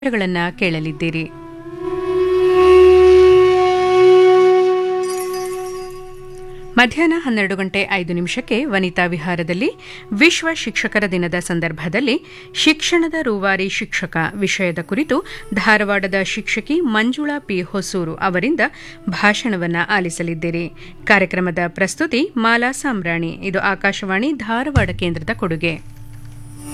ಗಳನ್ನು ಕೇಳಲಿದ್ದೀರಿ. ಮಧ್ಯಾಹ್ನ 12:05 ವನಿತಾ ವಿಹಾರದಲ್ಲಿ ವಿಶ್ವ ಶಿಕ್ಷಕರ ದಿನದ ಸಂದರ್ಭದಲ್ಲಿ ಶಿಕ್ಷಣದ ರೂವಾರಿ ಶಿಕ್ಷಕ ವಿಷಯದ ಕುರಿತು ಧಾರವಾಡದ ಶಿಕ್ಷಕಿ ಮಂಜುಳಾ ಪಿ ಹೊಸೂರು ಅವರಿಂದ ಭಾಷಣವನ್ನು ಆಲಿಸಲಿದ್ದೀರಿ. ಕಾರ್ಯಕ್ರಮದ ಪ್ರಸ್ತುತಿ ಮಾಲಾ ಸಾಮ್ರಾಣಿ. ಇದು ಆಕಾಶವಾಣಿ ಧಾರವಾಡ ಕೇಂದ್ರದ ಕೊಡುಗೆ.